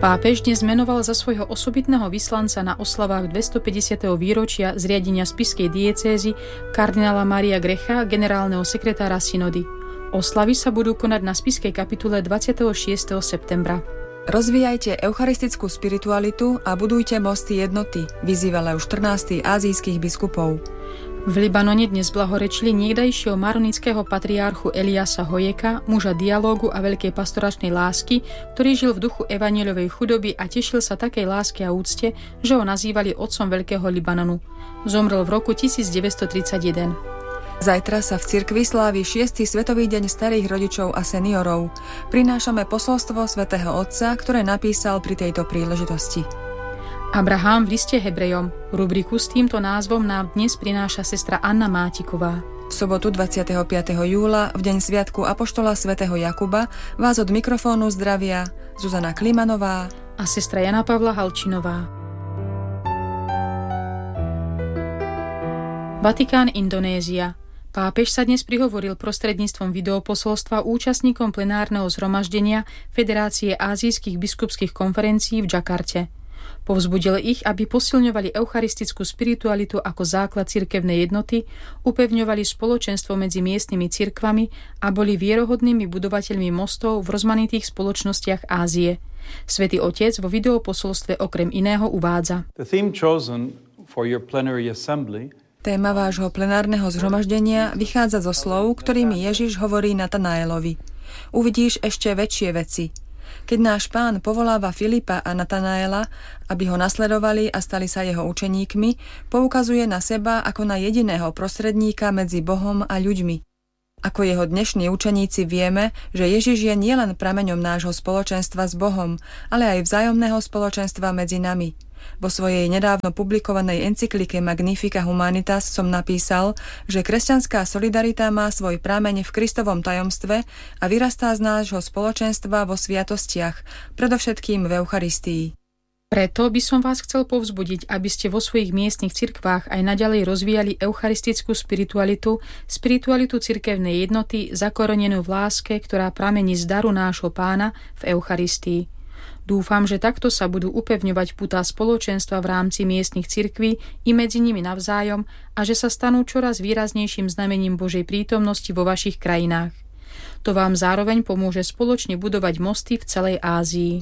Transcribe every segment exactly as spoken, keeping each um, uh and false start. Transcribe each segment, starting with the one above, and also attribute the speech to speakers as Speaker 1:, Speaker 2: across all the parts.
Speaker 1: Pápež dnes menoval za svojho osobitného vyslanca na oslavách dvestopäťdesiateho výročia zriadenia spišskej diecézy kardinála Mária Grecha, generálneho sekretára synody. Oslavy sa budú konať na spišskej kapitule dvadsiateho šiesteho septembra.
Speaker 2: Rozvíjajte eucharistickú spiritualitu a budujte mosty jednoty, vyzýva Leo štrnásty ázijských biskupov.
Speaker 1: V Libanone dnes blahorečili niekdajšieho maronického patriarchu Eliasa Hojeka, muža dialógu a veľkej pastoračnej lásky, ktorý žil v duchu evanjeľovej chudoby a tešil sa takej láske a úcte, že ho nazývali otcom veľkého Libanonu. Zomrel v roku devätnásťstotridsaťjeden.
Speaker 2: Zajtra sa v cirkvi slávi šiesty Svetový deň starých rodičov a seniorov. Prinášame posolstvo svätého Otca, ktoré napísal pri tejto príležitosti.
Speaker 1: Abraham v liste Hebrejom. Rubriku s týmto názvom nám dnes prináša sestra Anna Mátiková.
Speaker 2: V sobotu dvadsiateho piateho júla, v deň sviatku apoštola svätého Jakuba, vás od mikrofónu zdravia Zuzana Klimanová
Speaker 1: a sestra Jana Pavla Halčinová. Vatikán, Indonézia. Pápež sa dnes prihovoril prostredníctvom videoposolstva účastníkom plenárneho zhromaždenia Federácie ázijských biskupských konferencií v Džakarte. Povzbudil ich, aby posilňovali eucharistickú spiritualitu ako základ cirkevnej jednoty, upevňovali spoločenstvo medzi miestnymi cirkvami a boli vierohodnými budovateľmi mostov v rozmanitých spoločnostiach Ázie. Svätý Otec vo videoposolstve okrem iného uvádza:
Speaker 2: Téma vášho plenárneho zhromaždenia vychádza zo slov, ktorými Ježiš hovorí Natanaelovi. Uvidíš ešte väčšie veci. Keď náš Pán povoláva Filipa a Natanaela, aby ho nasledovali a stali sa jeho učeníkmi, poukazuje na seba ako na jediného prostredníka medzi Bohom a ľuďmi. Ako jeho dnešní učeníci vieme, že Ježiš je nielen prameňom nášho spoločenstva s Bohom, ale aj vzájomného spoločenstva medzi nami. Vo svojej nedávno publikovanej encyklike Magnifica Humanitas som napísal, že kresťanská solidarita má svoj prameň v Kristovom tajomstve a vyrastá z nášho spoločenstva vo sviatostiach, predovšetkým v Eucharistii.
Speaker 1: Preto by som vás chcel povzbudiť, aby ste vo svojich miestnych cirkvách aj naďalej rozvíjali eucharistickú spiritualitu, spiritualitu cirkevnej jednoty, zakorenenú v láske, ktorá pramení z daru nášho Pána v Eucharistii. Dúfam, že takto sa budú upevňovať putá spoločenstva v rámci miestnych cirkví i medzi nimi navzájom a že sa stanú čoraz výraznejším znamením Božej prítomnosti vo vašich krajinách. To vám zároveň pomôže spoločne budovať mosty v celej Ázii.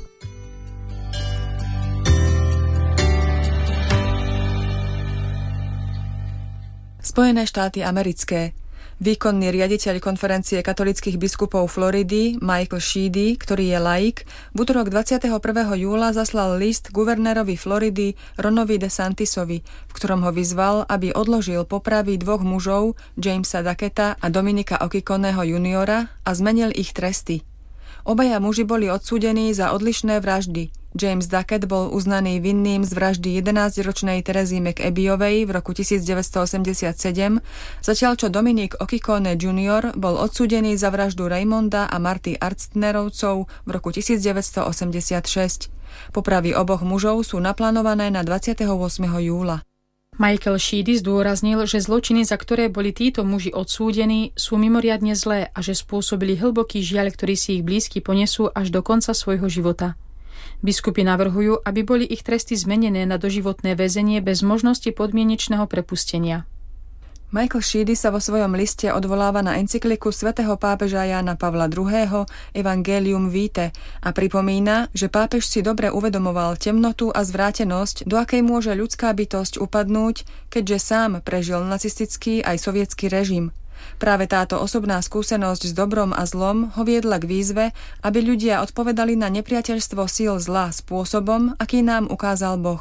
Speaker 2: Spojené štáty americké. Výkonný riaditeľ konferencie katolíckych biskupov Floridy Michael Sheedy, ktorý je laik, v utorok dvadsiateho prvého júla zaslal list guvernérovi Floridy Ronovi DeSantisovi, v ktorom ho vyzval, aby odložil popravy dvoch mužov, Jamesa Ducketa a Dominika Okikoneho juniora, a zmenil ich tresty. Obaja muži boli odsúdení za odlišné vraždy. James Duckett bol uznaný vinným z vraždy jedenásťročnej Terezy McAbeyovej v roku devätnásťstoosemdesiatsedem, zatiaľ čo Dominik Okikone junior bol odsúdený za vraždu Raymonda a Marty Arstnerovcov v roku devätnásťstoosemdesiatšesť. Popravy oboch mužov sú naplánované na dvadsiateho ôsmeho júla.
Speaker 1: Michael Sheedy zdôraznil, že zločiny, za ktoré boli títo muži odsúdení, sú mimoriadne zlé a že spôsobili hlboký žiaľ, ktorý si ich blízky ponesú až do konca svojho života. Biskupy navrhujú, aby boli ich tresty zmenené na doživotné väzenie bez možnosti podmienečného prepustenia.
Speaker 2: Michael Sheedy sa vo svojom liste odvoláva na encykliku svätého pápeža Jána Pavla druhého. Evangelium Vitae a pripomína, že pápež si dobre uvedomoval temnotu a zvrátenosť, do akej môže ľudská bytosť upadnúť, keďže sám prežil nacistický aj sovietský režim. Práve táto osobná skúsenosť s dobrom a zlom ho viedla k výzve, aby ľudia odpovedali na nepriateľstvo síl zla spôsobom, aký nám ukázal Boh.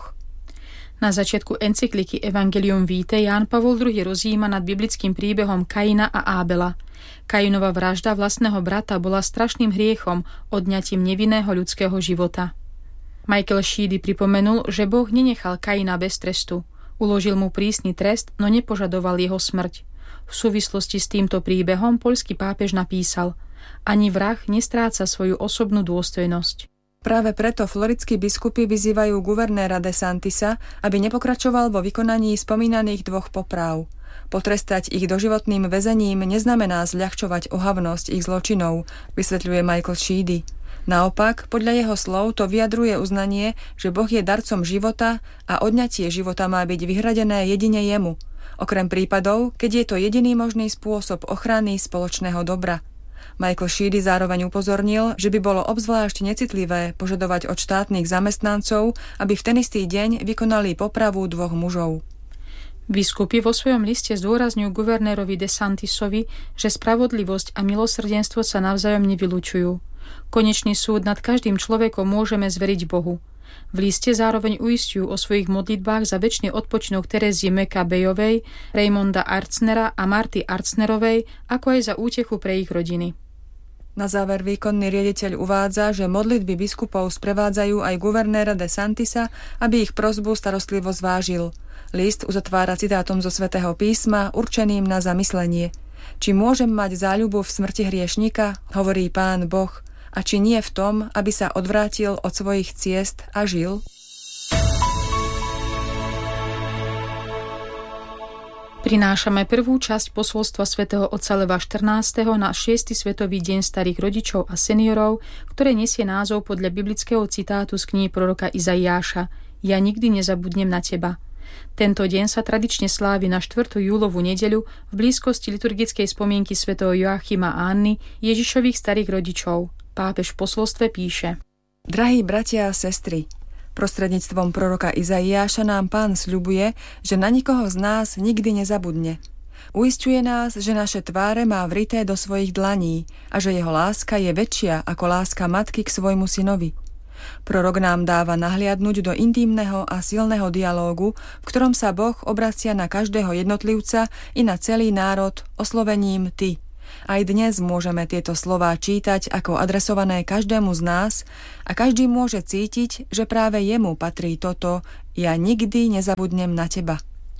Speaker 1: Na začiatku encykliky Evangelium Vitae Ján Pavol druhý rozjíma nad biblickým príbehom Kaina a Ábela. Kainova vražda vlastného brata bola strašným hriechom, odňatím nevinného ľudského života. Michael Sheedy pripomenul, že Boh nenechal Kaina bez trestu. Uložil mu prísny trest, no nepožadoval jeho smrť. V súvislosti s týmto príbehom poľský pápež napísal: Ani vrah nestráca svoju osobnú dôstojnosť.
Speaker 2: Práve preto floridskí biskupy vyzývajú guvernéra DeSantisa, aby nepokračoval vo vykonaní spomínaných dvoch popráv. Potrestať ich doživotným väzením neznamená zľahčovať ohavnosť ich zločinov, vysvetľuje Michael Sheedy. Naopak, podľa jeho slov to vyjadruje uznanie, že Boh je darcom života a odňatie života má byť vyhradené jedine jemu, okrem prípadov, keď je to jediný možný spôsob ochrany spoločného dobra. Michael Sheedy zároveň upozornil, že by bolo obzvlášť necitlivé požadovať od štátnych zamestnancov, aby v ten istý deň vykonali popravu dvoch mužov.
Speaker 1: Biskupy vo svojom liste zdôrazňujú guvernérovi DeSantisovi, že spravodlivosť a milosrdenstvo sa navzájom nevylučujú. Konečný súd nad každým človekom môžeme zveriť Bohu. V liste zároveň uisťujú o svojich modlitbách za večný odpočinok Terezie Maccabejovej, Raymonda Arznera a Marty Arznerovej, ako aj za útechu pre ich rodiny.
Speaker 2: Na záver výkonný riaditeľ uvádza, že modlitby biskupov sprevádzajú aj guvernéra DeSantisa, aby ich prosbu starostlivo zvážil. List uzatvára citátom zo Svätého písma určeným na zamyslenie. Či môžem mať záľubu v smrti hriešnika, hovorí Pán Boh, a či nie v tom, aby sa odvrátil od svojich ciest a žil?
Speaker 1: Prinášame prvú časť posolstva svätého otca Leva štrnásteho na šiesty svetový deň starých rodičov a seniorov, ktoré nesie názov podľa biblického citátu z knihy proroka Izaiáša Ja nikdy nezabudnem na teba. Tento deň sa tradične slávi na štvrtú júlovú nedeľu v blízkosti liturgickej spomienky svätého Joachima a Anny, Ježišových starých rodičov. Pápež v posolstve píše:
Speaker 2: Drahí bratia a sestry, prostredníctvom proroka Izaiáša nám Pán sľubuje, že na nikoho z nás nikdy nezabudne. Uisťuje nás, že naše tváre má vrité do svojich dlaní a že jeho láska je väčšia ako láska matky k svojmu synovi. Prorok nám dáva nahliadnuť do intímneho a silného dialógu, v ktorom sa Boh obracia na každého jednotlivca i na celý národ oslovením ty. Aj dnes môžeme tieto slová čítať ako adresované každému z nás a každý môže cítiť, že práve jemu patrí toto Ja nikdy nezabudnem na teba.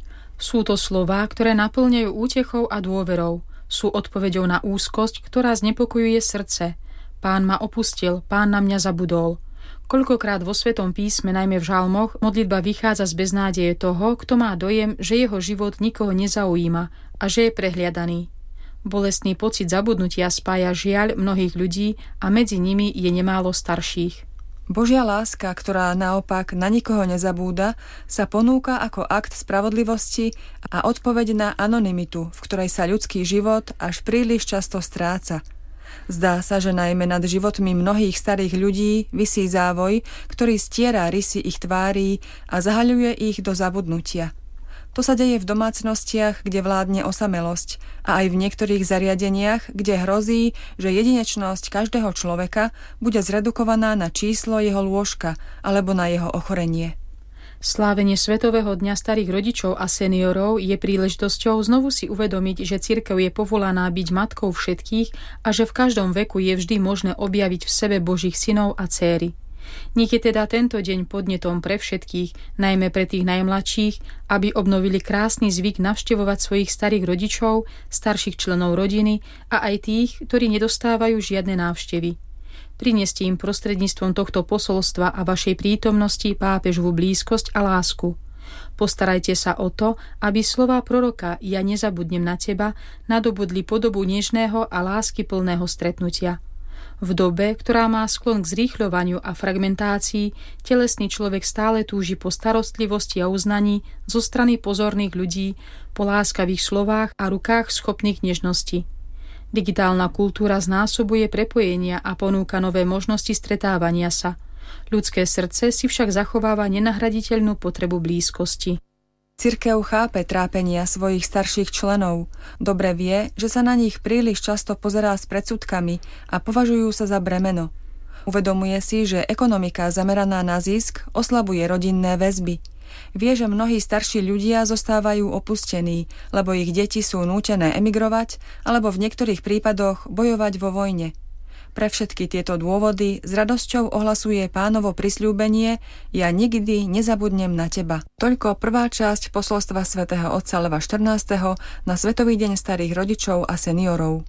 Speaker 1: Sú to slová, ktoré naplňajú útechou a dôverou. Sú odpoveďou na úzkosť, ktorá znepokojuje srdce. Pán ma opustil, Pán na mňa zabudol. Koľkokrát vo Svätom písme, najmä v žalmoch, modlitba vychádza z beznádeje toho, kto má dojem, že jeho život nikoho nezaujíma a že je prehliadaný. Bolestný pocit zabudnutia spája žiaľ mnohých ľudí a medzi nimi je nemálo starších.
Speaker 2: Božia láska, ktorá naopak na nikoho nezabúda, sa ponúka ako akt spravodlivosti a odpoveď na anonymitu, v ktorej sa ľudský život až príliš často stráca. Zdá sa, že najmä nad životmi mnohých starých ľudí visí závoj, ktorý stiera rysy ich tvárí a zahaľuje ich do zabudnutia. To sa deje v domácnostiach, kde vládne osamelosť a aj v niektorých zariadeniach, kde hrozí, že jedinečnosť každého človeka bude zredukovaná na číslo jeho lôžka alebo na jeho ochorenie.
Speaker 1: Slávenie Svetového dňa starých rodičov a seniorov je príležitosťou znovu si uvedomiť, že cirkev je povolaná byť matkou všetkých a že v každom veku je vždy možné objaviť v sebe Božích synov a dcéry. Nech je teda tento deň podnetom pre všetkých, najmä pre tých najmladších, aby obnovili krásny zvyk navštevovať svojich starých rodičov, starších členov rodiny a aj tých, ktorí nedostávajú žiadne návštevy. Prineste im prostredníctvom tohto posolstva a vašej prítomnosti pápežovú blízkosť a lásku. Postarajte sa o to, aby slová proroka Ja nezabudnem na teba nadobudli podobu nežného a láskyplného stretnutia. V dobe, ktorá má sklon k zrýchľovaniu a fragmentácii, telesný človek stále túži po starostlivosti a uznaní zo strany pozorných ľudí, po láskavých slovách a rukách schopných nežnosti. Digitálna kultúra znásobuje prepojenia a ponúka nové možnosti stretávania sa. Ľudské srdce si však zachováva nenahraditeľnú potrebu blízkosti.
Speaker 2: Cirkev chápe trápenia svojich starších členov. Dobre vie, že sa na nich príliš často pozerá s predsudkami a považujú sa za bremeno. Uvedomuje si, že ekonomika zameraná na zisk oslabuje rodinné väzby. Vie, že mnohí starší ľudia zostávajú opustení, lebo ich deti sú nútené emigrovať alebo v niektorých prípadoch bojovať vo vojne. Pre všetky tieto dôvody s radosťou ohlasuje Pánovo prisľúbenie Ja nikdy nezabudnem na teba. Toľko prvá časť posolstva svätého otca Leva štrnásteho na Svetový deň starých rodičov a seniorov.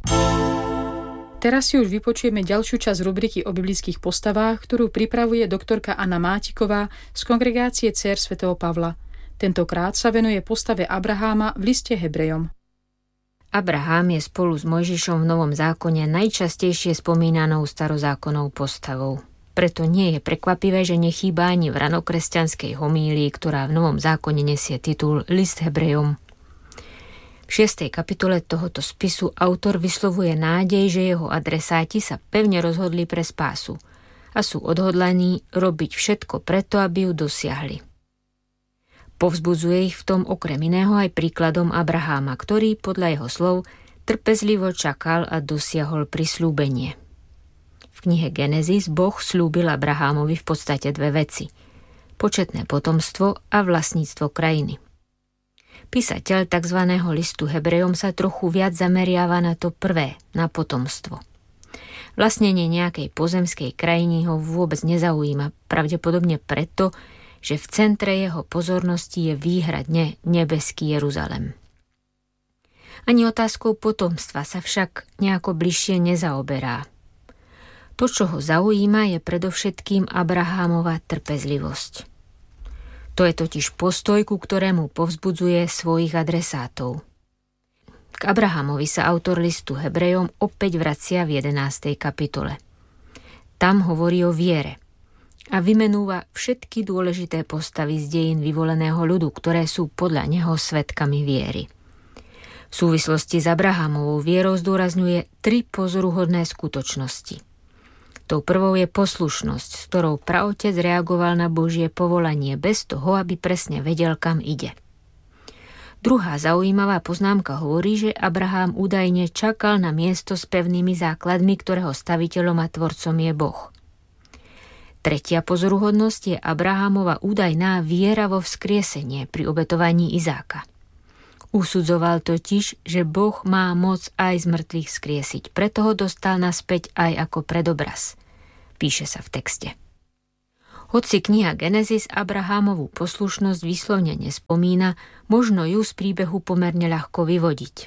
Speaker 1: Teraz si už vypočujeme ďalšiu časť rubriky o biblických postavách, ktorú pripravuje doktorka Anna Mátiková z kongregácie dcér svätého Pavla. Tentokrát sa venuje postave Abraháma v liste Hebrejom.
Speaker 3: Abraham je spolu s Mojžišom v Novom zákone najčastejšie spomínanou starozákonnou postavou. Preto nie je prekvapivé, že nechýba ani v ranokresťanskej homílii, ktorá v Novom zákone nesie titul List Hebrejom. V šiestej kapitole tohoto spisu autor vyslovuje nádej, že jeho adresáti sa pevne rozhodli pre spásu a sú odhodlaní robiť všetko preto, aby ju dosiahli. Povzbudzuje ich v tom okrem iného aj príkladom Abraháma, ktorý podľa jeho slov trpezlivo čakal a dosiahol prisľúbenie. V knihe Genesis Boh slúbil Abrahámovi v podstate dve veci: početné potomstvo a vlastníctvo krajiny. Písateľ tzv. Listu Hebrejom sa trochu viac zameriava na to prvé, na potomstvo. Vlastnenie nejakej pozemskej krajiny ho vôbec nezaujíma, pravdepodobne preto, že v centre jeho pozornosti je výhradne nebeský Jeruzalem. Ani otázkou potomstva sa však nejako bližšie nezaoberá. To, čo ho zaujíma, je predovšetkým Abrahámova trpezlivosť. To je totiž postoj, ku ktorému povzbudzuje svojich adresátov. K Abrahámovi sa autor listu Hebrejom opäť vracia v jedenástej kapitole. Tam hovorí o viere a vymenúva všetky dôležité postavy z dejín vyvoleného ľudu, ktoré sú podľa neho svedkami viery. V súvislosti s Abrahámovou vierou zdôrazňuje tri pozoruhodné skutočnosti. Tou prvou je poslušnosť, s ktorou praotec reagoval na Božie povolanie bez toho, aby presne vedel, kam ide. Druhá zaujímavá poznámka hovorí, že Abrahám údajne čakal na miesto s pevnými základmi, ktorého staviteľom a tvorcom je Boh. Tretia pozoruhodnosť je Abrahámova údajná viera vo vzkriesenie pri obetovaní Izáka. Usudzoval totiž, že Boh má moc aj z mŕtvych vzkriesiť, preto ho dostal naspäť aj ako predobraz. Píše sa v texte. Hoci kniha Genesis Abrahámovú poslušnosť výslovne nespomína, možno ju z príbehu pomerne ľahko vyvodiť.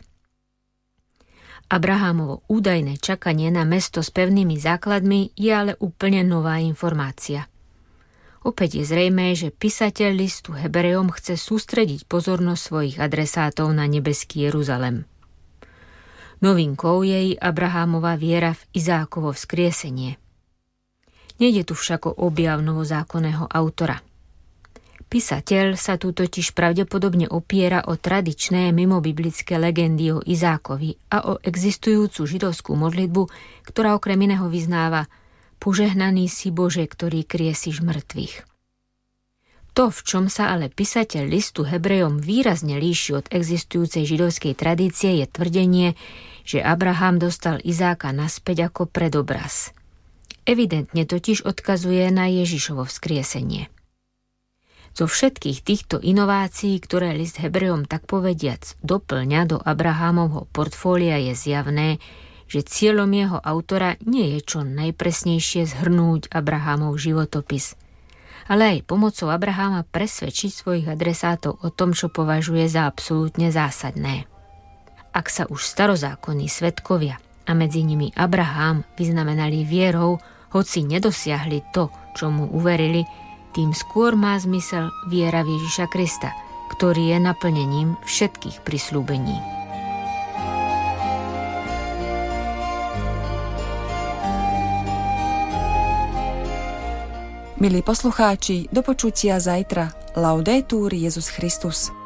Speaker 3: Abrahámovo údajné čakanie na mesto s pevnými základmi je ale úplne nová informácia. Opäť je zrejmé, že písateľ listu Hebrejom chce sústrediť pozornosť svojich adresátov na nebeský Jeruzalem. Novinkou je i Abrahámova viera v Izákovo vzkriesenie. Nejde tu však o objav novozákonného autora. Písateľ sa tu totiž pravdepodobne opiera o tradičné mimobiblické legendy o Izákovi a o existujúcu židovskú modlitbu, ktorá okrem iného vyznáva: Požehnaný si Bože, ktorý kriesiš mŕtvych. To, v čom sa ale písateľ listu Hebrejom výrazne líši od existujúcej židovskej tradície, je tvrdenie, že Abraham dostal Izáka naspäť ako predobraz. Evidentne totiž odkazuje na Ježišovo vzkriesenie. Zo všetkých týchto inovácií, ktoré list Hebrejom tak povediac doplňa do Abrahámovho portfólia, je zjavné, že cieľom jeho autora nie je čo najpresnejšie zhrnúť Abrahámov životopis, ale aj pomocou Abraháma presvedčiť svojich adresátov o tom, čo považuje za absolútne zásadné. Ak sa už starozákonní svedkovia a medzi nimi Abrahám vyznamenali vierou, hoci nedosiahli to, čo mu uverili, tým skôr má zmysel viera v Ježiša Krista, ktorý je naplnením všetkých prisľúbení.
Speaker 2: Milí poslucháči, do počutia zajtra. Laudetur Jesus Christus.